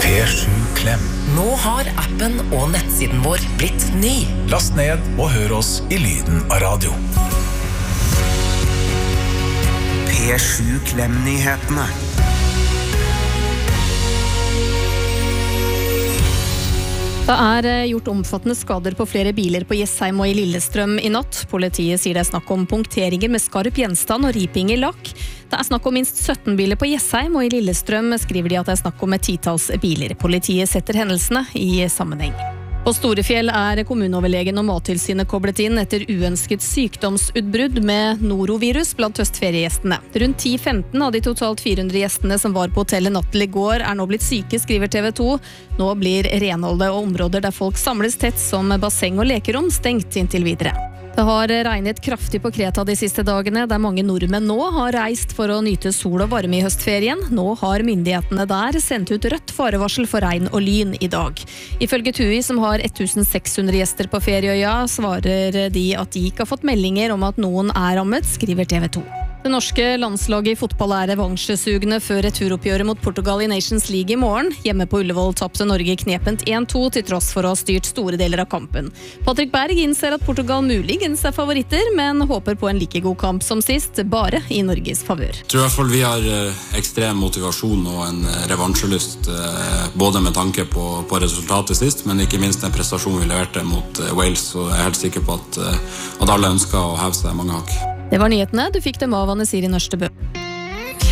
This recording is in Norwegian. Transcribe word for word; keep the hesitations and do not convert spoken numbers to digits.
P sju Klem. Nå har appen og nettsiden vår blitt ny. Last ned og hør oss i lyden av radio. P sju Klem-nyhetene. Det er gjort omfattende skader på flere biler på Jessheim og i Lillestrøm i natt. Politiet sier det er snakk om punkteringer med skarp gjenstand og riping i lakk. Det er snakk om minst sytten biler på Jessheim, og i Lillestrøm skriver de at det er snakk om et titalls biler. Politiet setter hendelsene i sammenheng. På Storefjell er kommuneoverlegen og Mattilsynet koblet inn etter uønsket sykdomsutbrudd med norovirus blant høstferiegjestene. Rundt ti femten av de totalt fire hundre gjestene som var på hotellet natt til i går er nå blitt syke, skriver T V to. Nå blir renholdet og områder der folk samles tett som basseng og lekerom stengt inntil videre. Det har regnet kraftig på Kreta de siste dagene, der mange nordmenn nå har reist for å nyte sol og varme i høstferien. Nå har myndighetene der sendt ut rødt farevarsel for regn og lyn i dag. Ifølge TUI, som har tusen seks hundre gjester på ferieøya, svarer de at de ikke har fått meldinger om at noen er rammet, skriver T V to. Det norske landslaget i fotball er revansjesugne før returoppgjøret mot Portugal i Nations League i morgen. Hjemme på Ullevål tapte Norge knepent en to til tross for å ha styrt store deler av kampen. Patrick Berg innser at Portugal muligens er favoritter, men håper på en like god kamp som sist, bare i Norges favør. Jeg tror i hvert fall vi har ekstrem motivasjon og en revansjelyst, både med tanke på, på resultatet sist, men ikke minst den prestasjonen vi leverte mot Wales, og jeg er helt sikker på at, at alle ønsker å heve seg mange hakk. Det var nyhetene. Du fikk dem av Anne Siri Nørstebø.